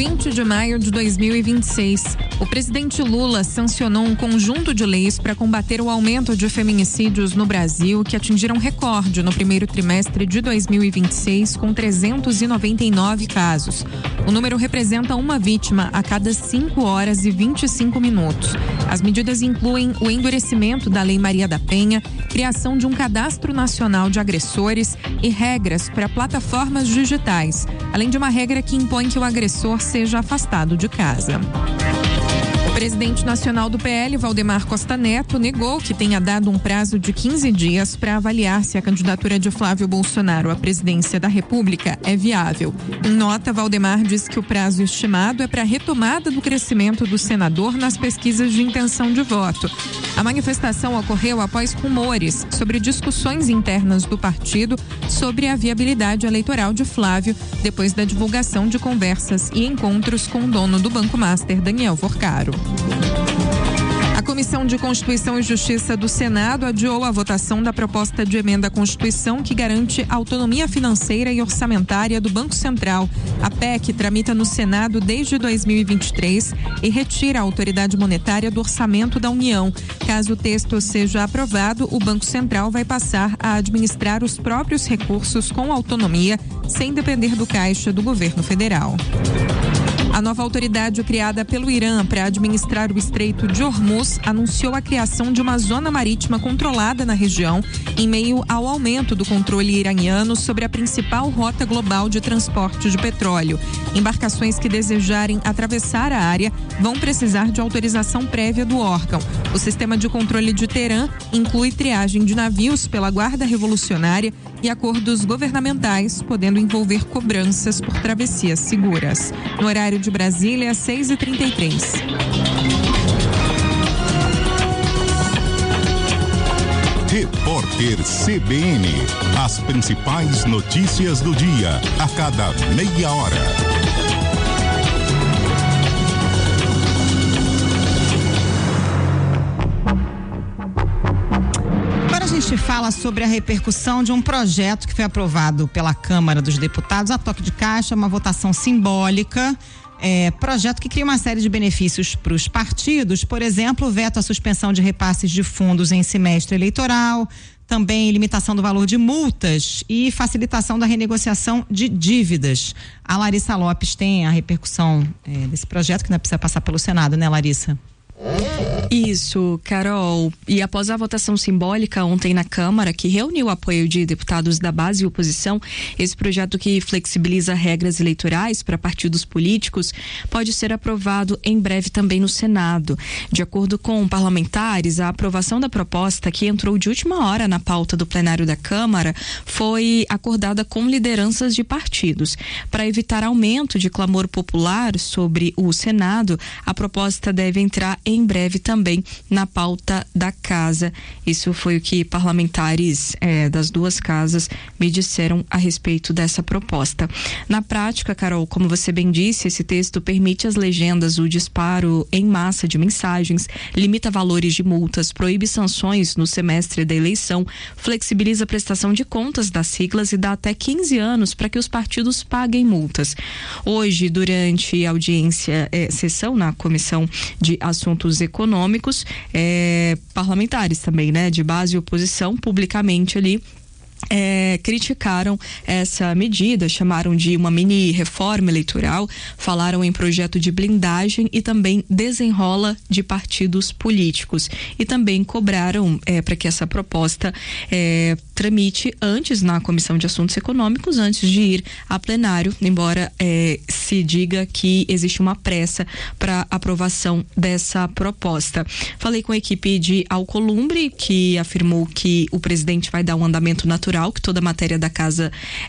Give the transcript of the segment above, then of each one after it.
20 de maio de 2026, o presidente Lula sancionou um conjunto de leis para combater o aumento de feminicídios no Brasil, que atingiram recorde no primeiro trimestre de 2026, com 399 casos. O número representa uma vítima a cada 5 horas e 25 minutos. As medidas incluem o endurecimento da Lei Maria da Penha, criação de um cadastro nacional de agressores e regras para plataformas digitais, além de uma regra que impõe que o agressor seja afastado de casa. O presidente nacional do PL, Valdemar Costa Neto, negou que tenha dado um prazo de 15 dias para avaliar se a candidatura de Flávio Bolsonaro à presidência da República é viável. Em nota, Valdemar disse que o prazo estimado é para a retomada do crescimento do senador nas pesquisas de intenção de voto. A manifestação ocorreu após rumores sobre discussões internas do partido sobre a viabilidade eleitoral de Flávio, depois da divulgação de conversas e encontros com o dono do Banco Master, Daniel Forcaro. A Comissão de Constituição e Justiça do Senado adiou a votação da proposta de emenda à Constituição que garante autonomia financeira e orçamentária do Banco Central. A PEC tramita no Senado desde 2023 e retira a autoridade monetária do orçamento da União. Caso o texto seja aprovado, o Banco Central vai passar a administrar os próprios recursos com autonomia, sem depender do caixa do governo federal. A nova autoridade criada pelo Irã para administrar o Estreito de Hormuz anunciou a criação de uma zona marítima controlada na região, em meio ao aumento do controle iraniano sobre a principal rota global de transporte de petróleo. Embarcações que desejarem atravessar a área vão precisar de autorização prévia do órgão. O sistema de controle de Teherã inclui triagem de navios pela Guarda Revolucionária e acordos governamentais, podendo envolver cobranças por travessias seguras. No horário de Brasília, 6h33. Repórter CBN. As principais notícias do dia, a cada meia hora. Agora a gente fala sobre a repercussão de um projeto que foi aprovado pela Câmara dos Deputados, a toque de caixa, uma votação simbólica. Projeto que cria uma série de benefícios para os partidos, por exemplo, veto à suspensão de repasses de fundos em semestre eleitoral, também limitação do valor de multas e facilitação da renegociação de dívidas. A Larissa Lopes tem a repercussão desse projeto, que não precisa passar pelo Senado, né, Larissa? Isso, Carol. E após a votação simbólica ontem na Câmara, que reuniu o apoio de deputados da base e oposição, esse projeto que flexibiliza regras eleitorais para partidos políticos pode ser aprovado em breve também no Senado. De acordo com parlamentares, a aprovação da proposta, que entrou de última hora na pauta do plenário da Câmara, foi acordada com lideranças de partidos. Para evitar aumento de clamor popular sobre o Senado, a proposta deve entrar em breve também na pauta da casa. Isso foi o que parlamentares das duas casas me disseram a respeito dessa proposta. Na prática, Carol, como você bem disse, esse texto permite às legendas o disparo em massa de mensagens, limita valores de multas, proíbe sanções no semestre da eleição, flexibiliza a prestação de contas das siglas e dá até 15 anos para que os partidos paguem multas. Hoje, durante a audiência, sessão na Comissão de Assuntos Econômicos, parlamentares também, né, de base e oposição, publicamente ali criticaram essa medida, chamaram de uma mini reforma eleitoral, falaram em projeto de blindagem e também desenrola de partidos políticos, e também cobraram para que essa proposta tramite antes na Comissão de Assuntos Econômicos, antes de ir a plenário, embora se diga que existe uma pressa para aprovação dessa proposta. Falei com a equipe de Alcolumbre, que afirmou que o presidente vai dar um andamento natural, que toda a matéria da casa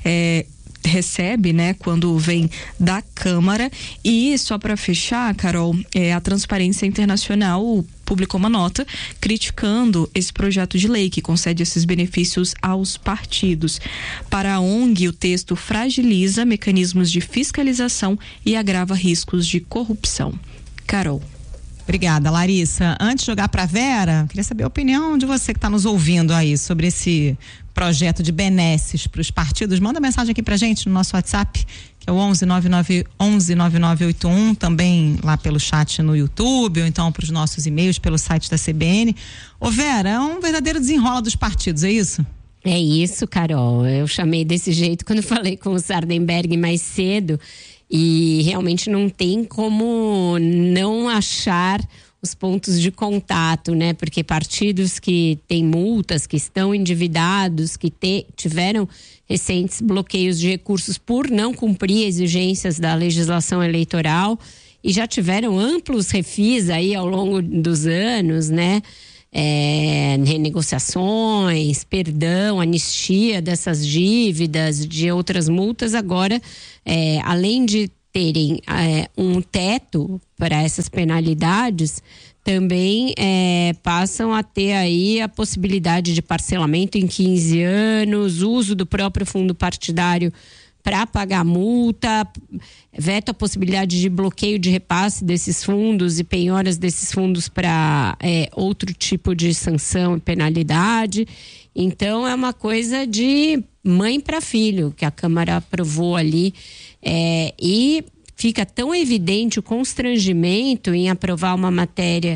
recebe, né, quando vem da Câmara. E só para fechar, Carol, a Transparência Internacional publicou uma nota criticando esse projeto de lei que concede esses benefícios aos partidos. Para a ONG, o texto fragiliza mecanismos de fiscalização e agrava riscos de corrupção. Carol. Obrigada, Larissa. Antes de jogar para Vera, queria saber a opinião de você que está nos ouvindo aí sobre esse projeto de benesses para os partidos, manda mensagem aqui pra gente no nosso WhatsApp, que é o 119981, também lá pelo chat no YouTube, ou então para os nossos e-mails pelo site da CBN. Ô Vera, é um verdadeiro desenrola dos partidos, é isso? É isso, Carol. Eu chamei desse jeito quando falei com o Sardenberg mais cedo, e realmente não tem como não achar os pontos de contato, né? Porque partidos que têm multas, que estão endividados, que tiveram recentes bloqueios de recursos por não cumprir exigências da legislação eleitoral e já tiveram amplos refis aí ao longo dos anos, né? Renegociações, perdão, anistia dessas dívidas, de outras multas, agora, além de terem um teto para essas penalidades, também passam a ter aí a possibilidade de parcelamento em 15 anos, uso do próprio fundo partidário para pagar multa, veto a possibilidade de bloqueio de repasse desses fundos e penhoras desses fundos para outro tipo de sanção e penalidade. Então é uma coisa de mãe para filho que a Câmara aprovou ali, e fica tão evidente o constrangimento em aprovar uma matéria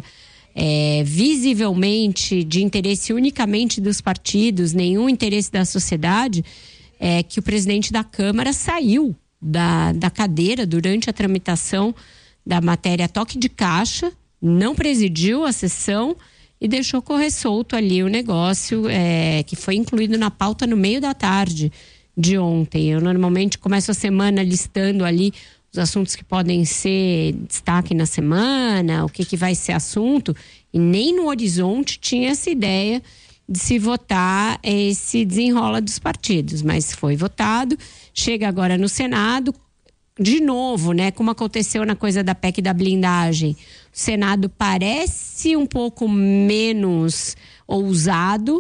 visivelmente de interesse unicamente dos partidos, nenhum interesse da sociedade, que o presidente da Câmara saiu da cadeira durante a tramitação da matéria toque de caixa, não presidiu a sessão e deixou correr solto ali o negócio, que foi incluído na pauta no meio da tarde de ontem. Eu normalmente começo a semana listando ali os assuntos que podem ser destaque na semana, o que vai ser assunto, e nem no horizonte tinha essa ideia de se votar esse desenrola dos partidos, mas foi votado, chega agora no Senado, de novo, né, como aconteceu na coisa da PEC da blindagem, o Senado parece um pouco menos ousado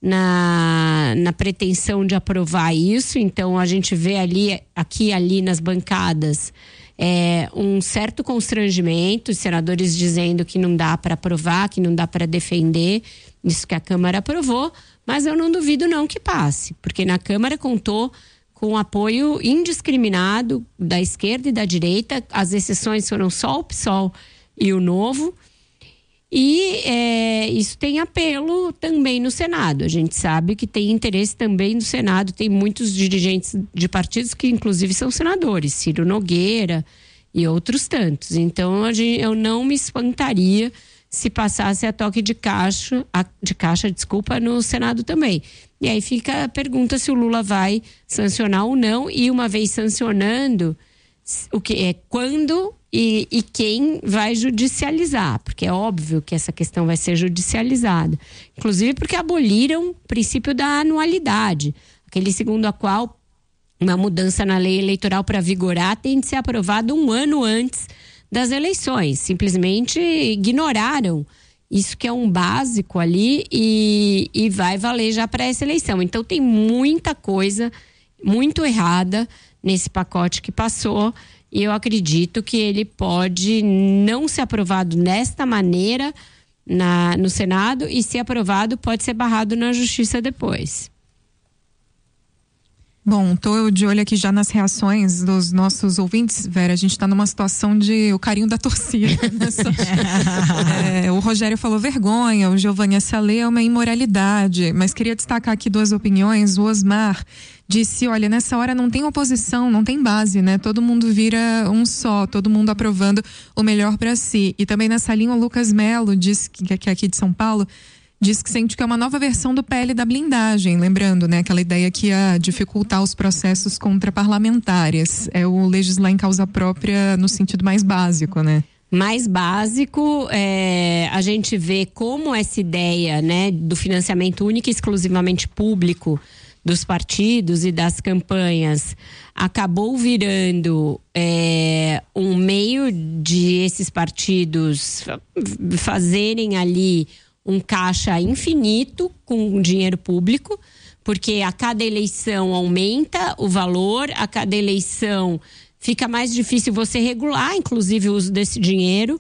na pretensão de aprovar isso, então a gente vê aqui e ali nas bancadas um certo constrangimento, os senadores dizendo que não dá para aprovar, que não dá para defender isso que a Câmara aprovou, mas eu não duvido não que passe, porque na Câmara contou com apoio indiscriminado da esquerda e da direita, as exceções foram só o PSOL e o Novo, e isso tem apelo também no Senado. A gente sabe que tem interesse também no Senado, tem muitos dirigentes de partidos que inclusive são senadores, Ciro Nogueira e outros tantos. Então eu não me espantaria se passasse a toque de caixa, no Senado também. E aí fica a pergunta se o Lula vai sancionar ou não, e uma vez sancionando, quando e quem vai judicializar, porque é óbvio que essa questão vai ser judicializada. Inclusive porque aboliram o princípio da anualidade, aquele segundo a qual uma mudança na lei eleitoral para vigorar tem de ser aprovada um ano antes das eleições. Simplesmente ignoraram isso, que é um básico ali, e vai valer já para essa eleição. Então tem muita coisa muito errada nesse pacote que passou, e eu acredito que ele pode não ser aprovado desta maneira no Senado, e se aprovado pode ser barrado na Justiça depois. Bom, tô de olho aqui já nas reações dos nossos ouvintes, Vera. A gente tá numa situação de o carinho da torcida. O Rogério falou vergonha, o Giovanni, essa lei é uma imoralidade, mas queria destacar aqui duas opiniões. O Osmar disse, olha, nessa hora não tem oposição, não tem base, né? Todo mundo vira um só, todo mundo aprovando o melhor para si. E também nessa linha o Lucas Melo disse, que é aqui de São Paulo, diz que sente que é uma nova versão do PL da blindagem, lembrando, né, aquela ideia que ia dificultar os processos contra parlamentares. É o legislar em causa própria no sentido mais básico, né? Mais básico, a gente vê como essa ideia, né, do financiamento único e exclusivamente público dos partidos e das campanhas acabou virando um meio de esses partidos fazerem ali um caixa infinito com dinheiro público, porque a cada eleição aumenta o valor, a cada eleição fica mais difícil você regular, inclusive, o uso desse dinheiro,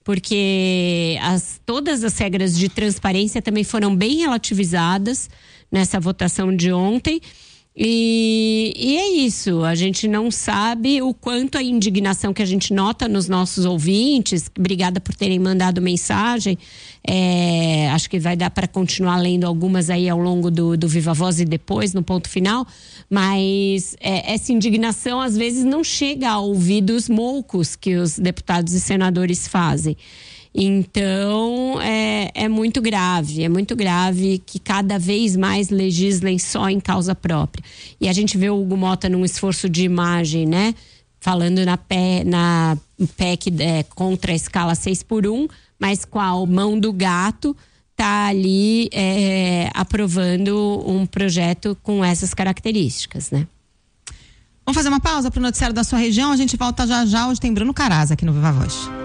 porque todas as regras de transparência também foram bem relativizadas nessa votação de ontem. E é isso, a gente não sabe o quanto a indignação que a gente nota nos nossos ouvintes. Obrigada por terem mandado mensagem. Acho que vai dar para continuar lendo algumas aí ao longo do Viva Voz e depois no ponto final, mas essa indignação às vezes não chega a ouvidos moucos que os deputados e senadores fazem. Então, é muito grave que cada vez mais legislem só em causa própria. E a gente vê o Hugo Mota num esforço de imagem, né? Falando na PEC contra a escala 6x1, mas com a mão do gato, tá ali aprovando um projeto com essas características, né? Vamos fazer uma pausa para o noticiário da sua região, a gente volta já já. Hoje tem Bruno Caraz aqui no Viva Voz.